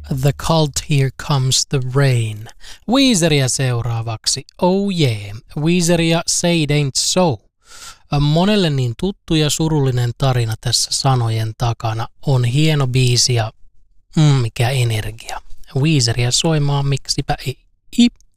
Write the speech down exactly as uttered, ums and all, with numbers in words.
The Cult Here Comes the Rain. Weezeria seuraavaksi. Oh yeah. Weezeria Say It Ain't So. Monelle niin tuttu ja surullinen tarina tässä sanojen takana. On hieno biisi ja mm, mikä energia. Weezeria soimaan, miksipä ei.